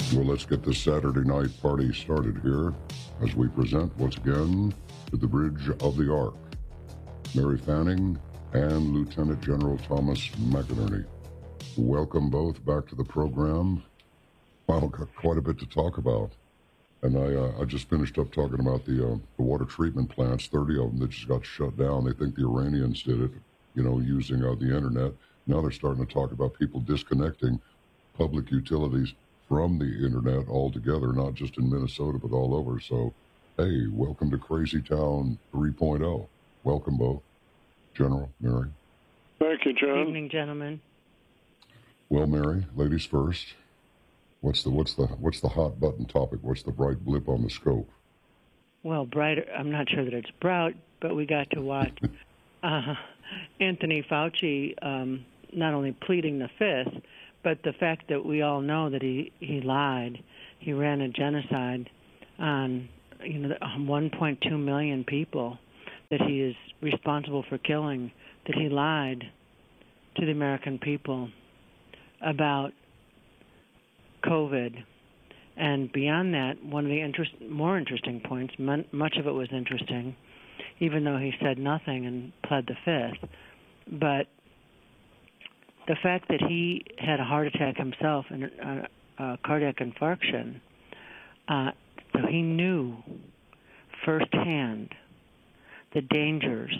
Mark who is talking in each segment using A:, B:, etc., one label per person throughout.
A: Well, let's get this Saturday night party started here as we present once again to the Bridge of the Ark, Mary Fanning and Lieutenant General Thomas McInerney. Welcome both back to the program. Well, got quite a bit to talk about. And I just finished up talking about the water treatment plants, 30 of them that just got shut down. They think the Iranians did it, using the internet. Now they're starting to talk about people disconnecting public utilities from the internet altogether, not just in Minnesota, but all over. So, hey, welcome to Crazy Town 3.0. Welcome both. General, Mary.
B: Thank you, John.
C: Good evening, gentlemen.
A: Well, Mary, ladies first. What's the hot button topic? What's the bright blip on the scope?
C: Well, bright. I'm not sure that it's bright, but we got to watch Anthony Fauci not only pleading the fifth, but the fact that we all know that he lied. He ran a genocide on 1.2 million people that he is responsible for killing. That he lied to the American people about COVID. And beyond that, one of the more interesting points, much of it was interesting, even though he said nothing and pled the fifth, but the fact that he had a heart attack himself and a cardiac infarction, so he knew firsthand the dangers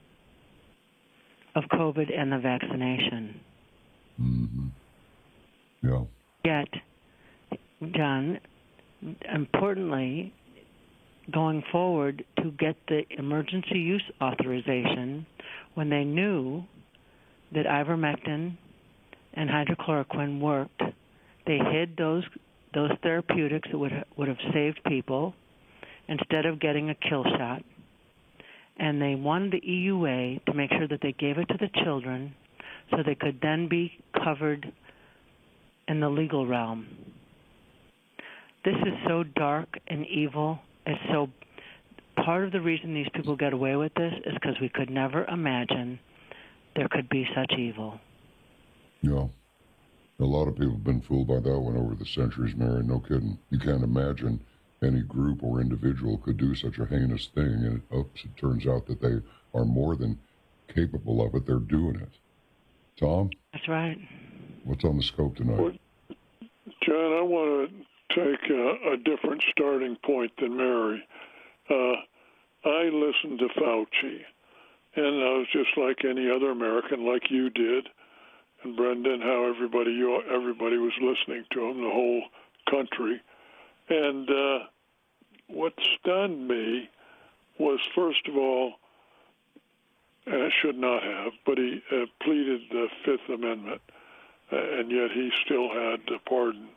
C: of COVID and the vaccination.
A: Mm-hmm. Yeah.
C: Yet, John, importantly, going forward to get the emergency use authorization when they knew that ivermectin and hydrochloroquine worked, they hid those therapeutics that would have saved people instead of getting a kill shot. And they wanted the EUA to make sure that they gave it to the children so they could then be covered in the legal realm. This is so dark and evil. It's so part of the reason these people get away with this is because we could never imagine there could be such evil.
A: Yeah. A lot of people have been fooled by that one over the centuries, Mary. No kidding. You can't imagine any group or individual could do such a heinous thing, and it turns out that they are more than capable of it. They're doing it. Tom?
C: That's right.
A: What's on the scope tonight?
B: Well, John, I want to take a different starting point than Mary. I listened to Fauci, and I was just like any other American, like you did, and Brendan, how everybody was listening to him, the whole country. And what stunned me was, first of all, and I should not have, but he pleaded the Fifth Amendment, and yet he still had the pardon.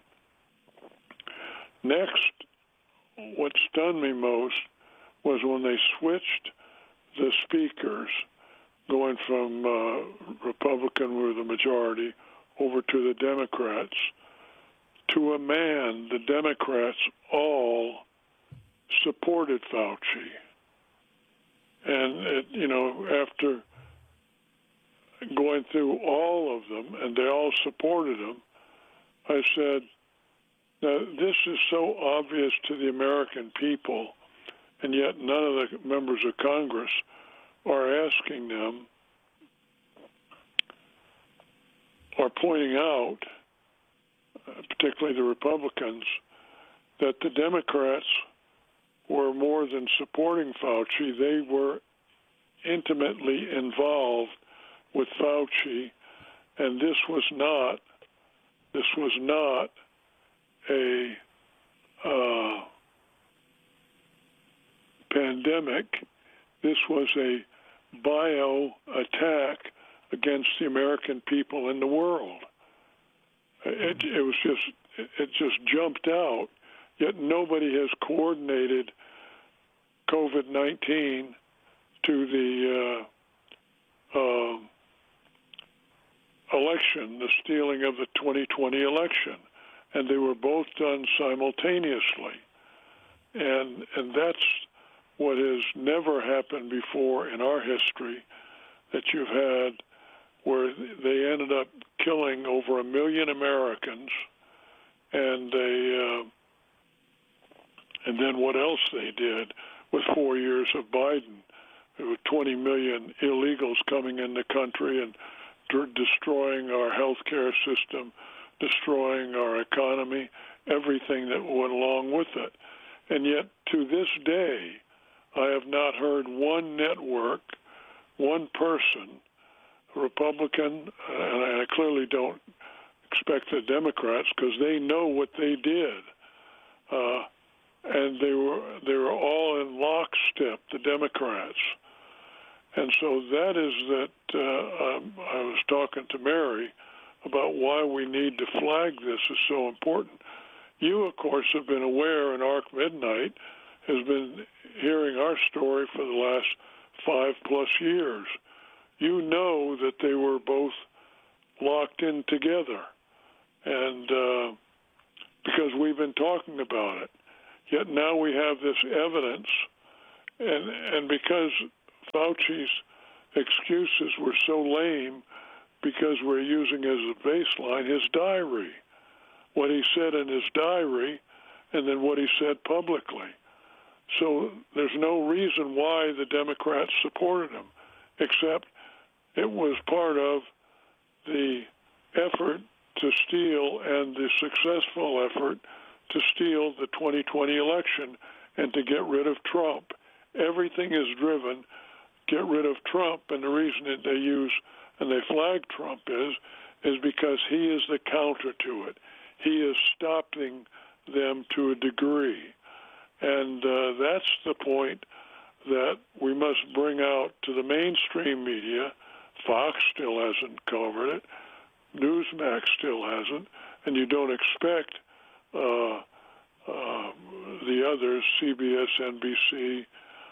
B: Next, what stunned me most was when they switched the speakers, going from Republican, who were the majority, over to the Democrats. To a man, the Democrats all supported Fauci. And, after going through all of them, and they all supported him, I said, now, this is so obvious to the American people, and yet none of the members of Congress are asking them or pointing out, particularly the Republicans, that the Democrats were more than supporting Fauci. They were intimately involved with Fauci, and this was not a pandemic. This was a bio attack against the American people and the world. It just jumped out. Yet nobody has coordinated COVID-19 to the election, the stealing of the 2020 election. And they were both done simultaneously. And that's what has never happened before in our history, that you've had where they ended up killing over 1 million Americans and and then what else they did with 4 years of Biden, with 20 million illegals coming in the country and destroying our healthcare system, destroying our economy, everything that went along with it. And yet, to this day, I have not heard one network, one person, Republican, and I clearly don't expect the Democrats because they know what they did, and they were all in lockstep, the Democrats. And so that is that I was talking to Mary about why we need to flag this is so important. You, of course, have been aware, and Arc Midnight has been hearing our story for the last 5+ years. You know that they were both locked in together, and because we've been talking about it. Yet now we have this evidence, and because Fauci's excuses were so lame, because we're using as a baseline his diary, what he said in his diary, and then what he said publicly. So there's no reason why the Democrats supported him, except it was part of the effort to steal and the successful effort to steal the 2020 election and to get rid of Trump. Everything is driven, get rid of Trump, and the reason that they use and they flag Trump is because he is the counter to it. He is stopping them to a degree. And that's the point that we must bring out to the mainstream media. Fox still hasn't covered it. Newsmax still hasn't. And you don't expect the others, CBS, NBC,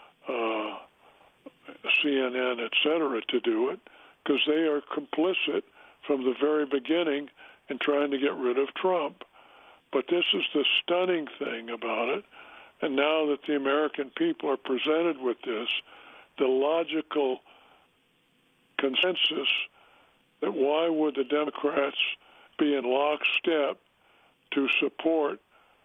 B: CNN, et cetera, to do it, because they are complicit from the very beginning in trying to get rid of Trump. But this is the stunning thing about it. And now that the American people are presented with this, the logical consensus that why would the Democrats be in lockstep to support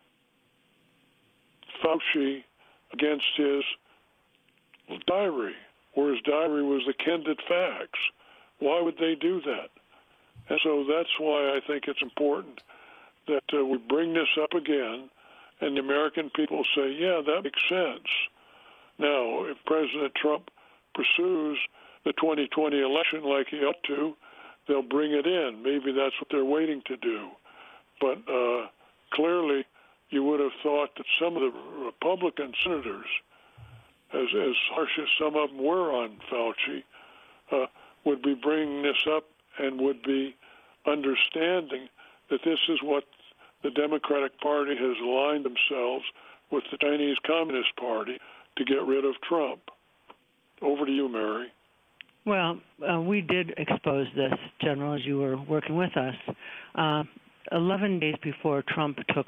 B: Fauci against his diary, where his diary was the candid facts? Why would they do that? And so that's why I think it's important that we bring this up again, and the American people say, yeah, that makes sense. Now, if President Trump pursues the 2020 election like he ought to, they'll bring it in. Maybe that's what they're waiting to do. But clearly, you would have thought that some of the Republican senators, as harsh as some of them were on Fauci, would be bringing this up and would be understanding that this is what the Democratic Party has aligned themselves with the Chinese Communist Party to get rid of Trump. Over to you, Mary.
C: Well, we did expose this, General, as you were working with us. 11 days before Trump took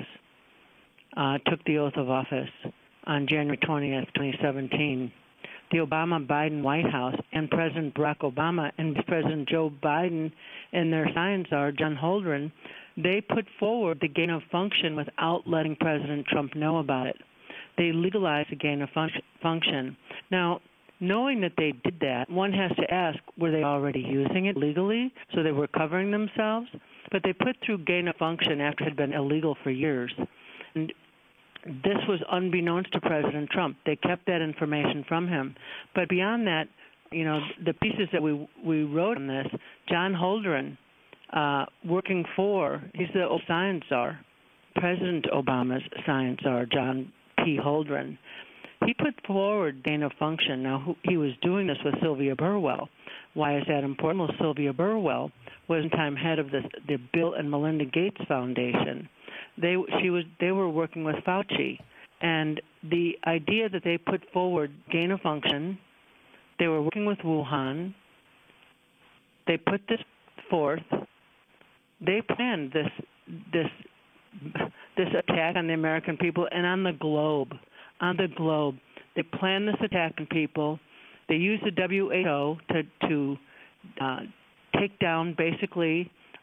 C: the oath of office on January 20th, 2017, the Obama-Biden White House and President Barack Obama and President Joe Biden and their science czar, John Holdren, they put forward the gain of function without letting President Trump know about it. They legalized the gain of function. Now, knowing that they did that, one has to ask, were they already using it legally, so they were covering themselves? But they put through gain of function after it had been illegal for years. And this was unbeknownst to President Trump. They kept that information from him. But beyond that, you know, the pieces that we wrote on this, John Holdren, working for, he's the science czar, President Obama's science czar, John P. Holdren. He put forward gain of function. Now, he was doing this with Sylvia Burwell. Why is that important? Well, Sylvia Burwell was in time head of the Bill and Melinda Gates Foundation. They were working with Fauci, and the idea that they put forward gain of function, they were working with Wuhan. They put this forth. They planned this attack on the American people and on the globe. On the globe, they planned this attack on people. They used the WHO to take down basically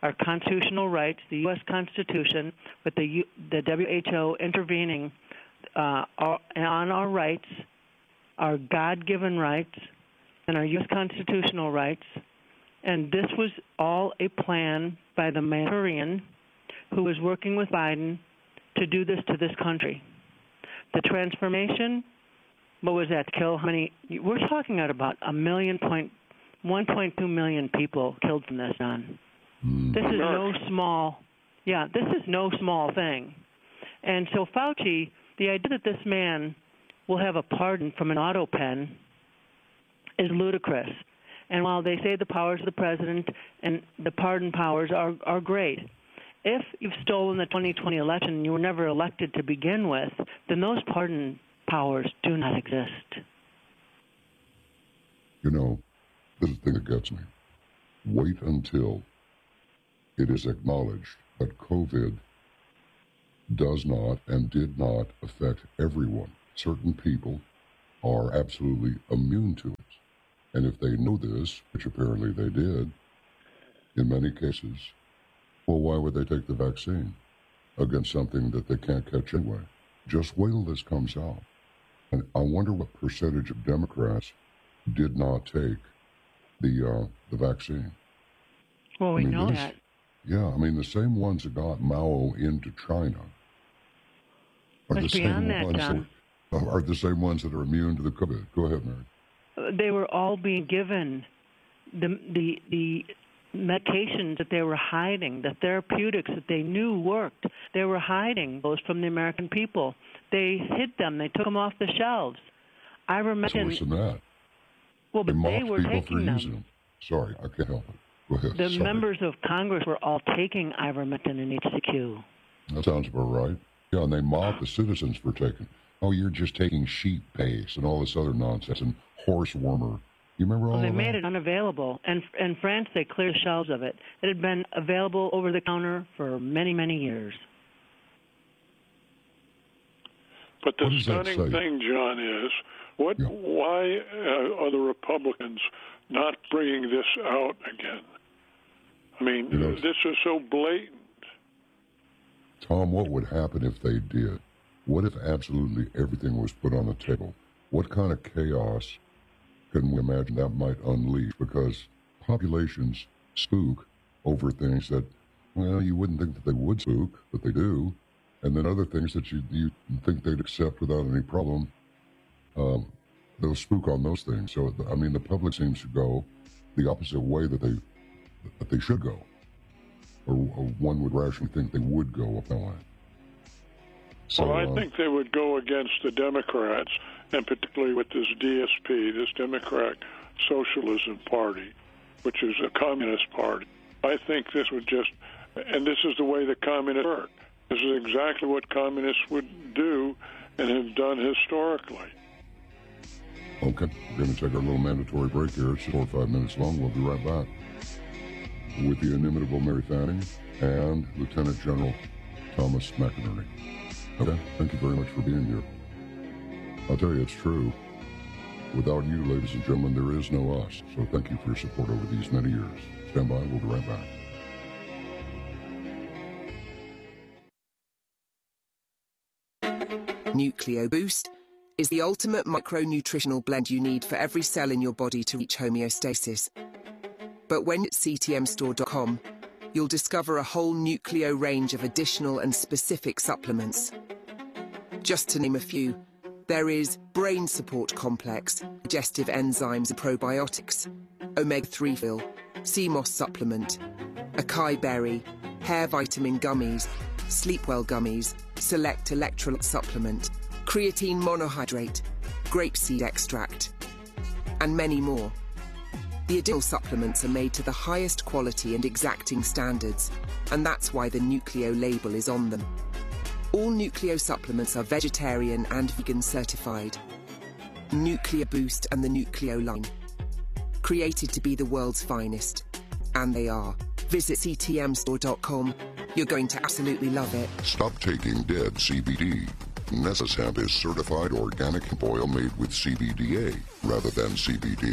C: our constitutional rights, the U.S. Constitution, with the WHO intervening on our rights, our God-given rights, and our U.S. constitutional rights. And this was all a plan by the Manchurian who was working with Biden to do this to this country. The transformation, what was that, kill how many? We're talking about 1.2 million people killed from this, John. This is no small, this is no small thing. And so Fauci, the idea that this man will have a pardon from an auto pen is ludicrous. And while they say the powers of the president and the pardon powers are great, if you've stolen the 2020 election and you were never elected to begin with, then those pardon powers do not exist.
A: You know, this is the thing that gets me. Wait until it is acknowledged that COVID does not and did not affect everyone. Certain people are absolutely immune to it. And if they know this, which apparently they did, in many cases, well, why would they take the vaccine against something that they can't catch anyway? Just wait till this comes out. And I wonder what percentage of Democrats did not take the vaccine.
C: Well, we know that.
A: Yeah, I mean, the same ones that got Mao into China are the same ones that are immune to the COVID. Go ahead, Mary.
C: They were all being given the medications that they were hiding, the therapeutics that they knew worked. They were hiding those from the American people. They hid them. They took them off the shelves. Ivermectin.
A: So listen to that.
C: Well, but they were taking them.
A: Sorry, I can't help it. Go ahead.
C: The members of Congress were all taking ivermectin and HCQ.
A: That sounds about right. Yeah, and they mocked the citizens for taking. Oh, you're just taking sheep paste and all this other nonsense and horse warmer. You remember all
C: that?
A: They
C: made it unavailable. And in France, they cleared the shelves of it. It had been available over the counter for many, many years.
B: But the stunning thing, John, is why are the Republicans not bringing this out again? I mean, this is so blatant.
A: Tom, what would happen if they did? What if absolutely everything was put on the table? What kind of chaos can we imagine that might unleash? Because populations spook over things that, well, you wouldn't think that they would spook, but they do. And then other things that you think they'd accept without any problem, they'll spook on those things. So, I mean, the public seems to go the opposite way that they should go. Or one would rationally think they would go apparently. So,
B: well, I think they would go against the Democrats, and particularly with this DSP, this Democrat Socialism Party, which is a communist party. I think this would and this is the way the communists work. This is exactly what communists would do and have done historically.
A: Okay, we're going to take our little mandatory break here. It's 4 or 5 minutes long. We'll be right back with the inimitable Mary Fanning and Lieutenant General Thomas McInerney. Okay, thank you very much for being here. I'll tell you, it's true. Without you, ladies and gentlemen, there is no us. So thank you for your support over these many years. Stand by, we'll be right back.
D: Nucleo Boost is the ultimate micronutritional blend you need for every cell in your body to reach homeostasis. But when at ctmstore.com, you'll discover a whole Nucleo range of additional and specific supplements. Just to name a few, there is Brain Support Complex, digestive enzymes and probiotics, Omega-3 Fill, CMOS Supplement, Acai Berry, Hair Vitamin Gummies, Sleepwell Gummies, Select Electrolyte Supplement, Creatine Monohydrate, Grapeseed Extract, and many more. The additional supplements are made to the highest quality and exacting standards, and that's why the Nucleo label is on them. All Nucleo supplements are vegetarian and vegan certified. Nucleo Boost and the Nucleo line. Created to be the world's finest. And they are. Visit ctmstore.com. You're going to absolutely love it.
A: Stop taking dead CBD. Nessus Hemp is certified organic hemp oil made with CBDA rather than CBD.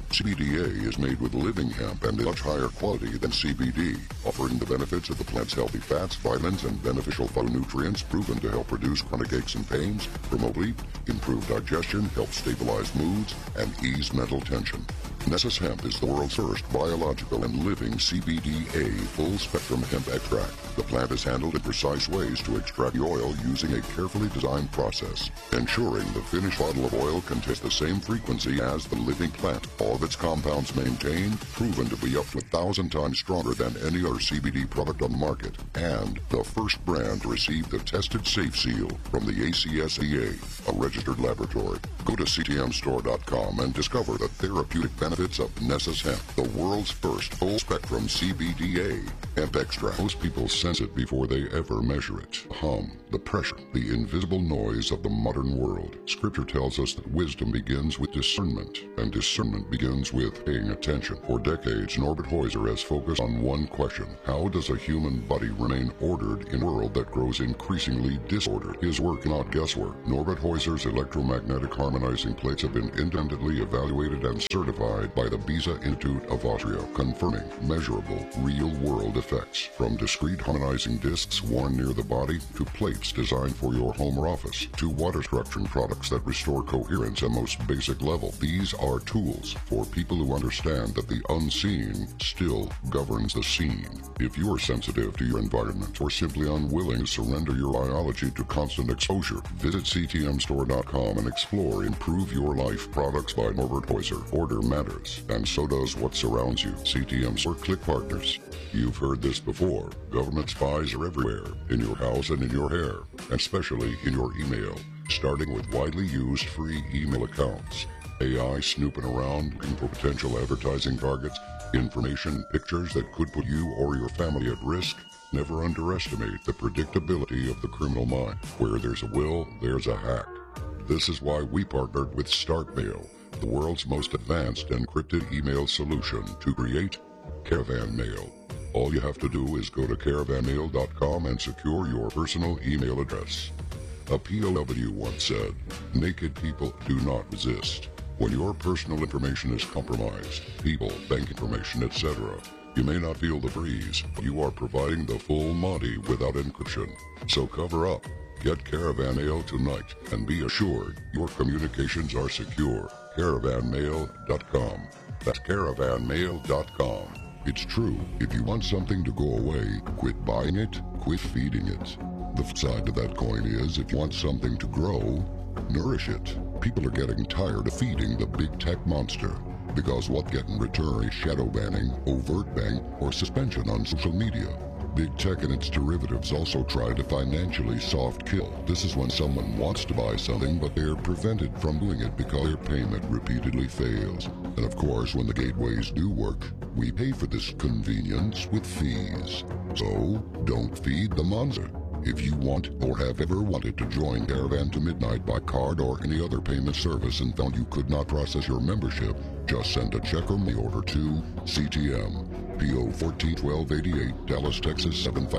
A: CBDA is made with living hemp and is much higher quality than CBD, offering the benefits of the plant's healthy fats, vitamins, and beneficial phytonutrients proven to help reduce chronic aches and pains, promote sleep, improve digestion, help stabilize moods, and ease mental tension. Nessus Hemp is the world's first biological and living CBDA full-spectrum hemp extract. The plant is handled in precise ways to extract the oil using a carefully designed process, ensuring the finished bottle of oil contains the same frequency as the living plant. All of its compounds maintained, proven to be up to 1,000 times stronger than any other CBD product on the market, and the first brand to receive the Tested Safe seal from the ACSEA, a registered laboratory. Go to ctmstore.com and discover the therapeutic benefits of Nessus Hemp, the world's first full-spectrum CBDA hemp extract. Most people sense it before they ever measure it. The hum, the pressure, the invisible noise of the modern world. Scripture tells us that wisdom begins with discernment, and discernment begins with paying attention. For decades, Norbert Heuser has focused on one question: how does a human body remain ordered in a world that grows increasingly disordered? His work, not guesswork. Norbert Heuser's electromagnetic harmonizing plates have been independently evaluated and certified by the Beza Institute of Austria, confirming measurable, real-world effects. From discrete harmonizing discs worn near the body, to plates designed for your home or office, to water-structuring products that restore coherence at most basic level. These are tools for people who understand that the unseen still governs the seen. If you are sensitive to your environment or simply unwilling to surrender your biology to constant exposure, visit ctmstore.com and explore Improve Your Life products by Norbert Heuser. Order matters, and so does what surrounds you. CTM Store Click Partners. You've heard this before. Government spies are everywhere, in your house and in your hair, especially in your email, starting with widely used free email accounts. AI snooping around looking for potential advertising targets, information, pictures that could put you or your family at risk. Never underestimate the predictability of the criminal mind. Where there's a will, there's a hack. This is why we partnered with StartMail, the world's most advanced encrypted email solution, to create Caravan Mail. All you have to do is go to caravanmail.com and secure your personal email address. A POW once said, "Naked people do not resist." When your personal information is compromised, people, bank information, etc., you may not feel the breeze, but you are providing the full Monty without encryption. So cover up. Get Caravan Mail tonight and be assured your communications are secure. Caravanmail.com. That's caravanmail.com. It's true, if you want something to go away, quit buying it, quit feeding it. The flip side to that coin is, if you want something to grow, nourish it. People are getting tired of feeding the big tech monster, because what get in return is shadow banning, overt ban, or suspension on social media. Big tech and its derivatives also try to financially soft kill. This is when someone wants to buy something, but they're prevented from doing it because their payment repeatedly fails. And of course, when the gateways do work, we pay for this convenience with fees. So, don't feed the monster. If you want or have ever wanted to join Caravan to Midnight by card or any other payment service and found you could not process your membership, just send a check or money order to CTM, P.O. 141288, Dallas, Texas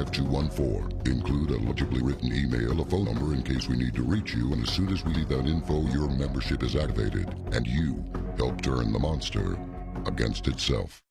A: 75214. Include a legibly written email, a phone number in case we need to reach you, and as soon as we see that info, your membership is activated, and you help turn the monster against itself.